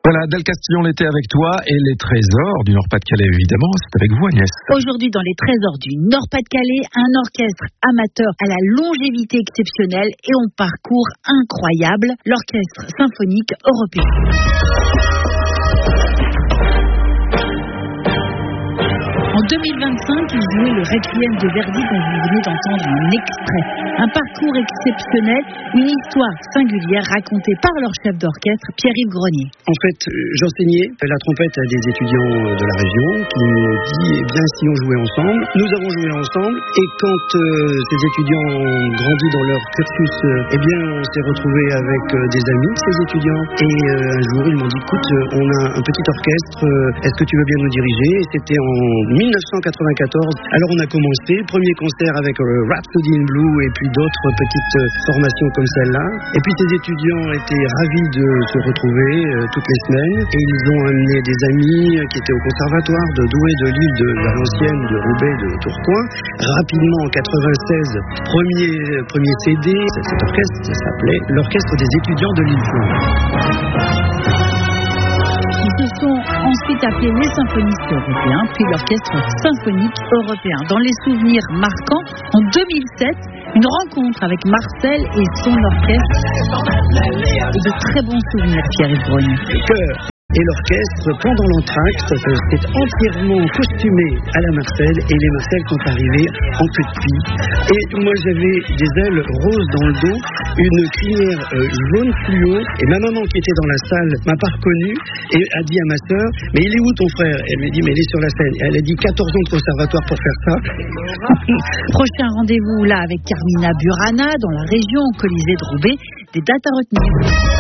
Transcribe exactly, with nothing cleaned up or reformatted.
Voilà, Del Castillon l'été avec toi et les trésors du Nord-Pas-de-Calais, évidemment, c'est avec vous Agnès. Aujourd'hui, dans les trésors du Nord-Pas-de-Calais, un orchestre amateur à la longévité exceptionnelle et au parcours incroyable, l'Orchestre Symphonique Européen. En deux mille vingt-cinq, ils jouaient le Requiem de Verdi dont vous venez d'entendre un extrait. Un parcours exceptionnel, une histoire singulière racontée par leur chef d'orchestre, Pierre-Yves Grenier. En fait, j'enseignais la trompette à des étudiants de la région qui m'ont dit, eh bien, si on jouait ensemble. Nous avons joué ensemble et quand euh, ces étudiants ont grandi dans leur cursus, euh, eh bien, on s'est retrouvés avec euh, des amis, ces étudiants. Et euh, un jour, ils m'ont dit, écoute, on a un petit orchestre, euh, est-ce que tu veux bien nous diriger? Et c'était en mille neuf cent quatre-vingt-quatorze. Alors on a commencé, premier concert avec euh, Rhapsody in Blue et puis d'autres petites euh, formations comme celle-là. Et puis ces étudiants étaient ravis de se retrouver euh, toutes les semaines et ils ont amené des amis euh, qui étaient au conservatoire de Douai, de Lille, de Valenciennes, de Roubaix, de Tourcoing. Rapidement en quatre-vingt-seize, premier, euh, premier C D, cet orchestre ça s'appelait l'Orchestre des étudiants de Lille-Flandre. Ils se sont ensuite appelés les symphonistes européens, puis l'Orchestre Symphonique Européen. Dans les souvenirs marquants, en deux mille sept, une rencontre avec Marcel et son orchestre. Et de très bons souvenirs, Pierre-Yves Grenier. Le chœur et l'orchestre, pendant l'entracte, s'est entièrement costumé à la Marcel et les Marcel sont arrivés en queue de pie. Et moi j'avais des ailes roses dans le dos, une crinière euh, jaune fluo, et ma maman qui était dans la salle m'a pas reconnue et a dit à ma sœur, mais il est où ton frère? Elle m'a dit, mais il est sur la scène. Et elle a dit quatorze ans de conservatoire pour faire ça. Prochain rendez-vous là avec Carmina Burana dans la région, au Colisée de Roubaix, des dates à retenir.